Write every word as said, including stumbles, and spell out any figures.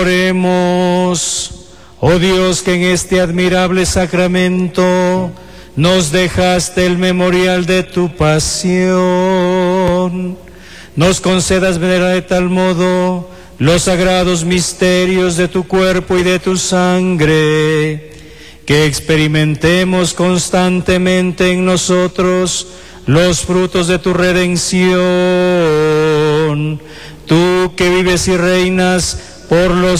Oremos. Oh Dios, que en este admirable sacramento nos dejaste el memorial de tu pasión, nos concedas venerar de tal modo los sagrados misterios de tu cuerpo y de tu sangre, que experimentemos constantemente en nosotros los frutos de tu redención. Tú que vives y reinas por los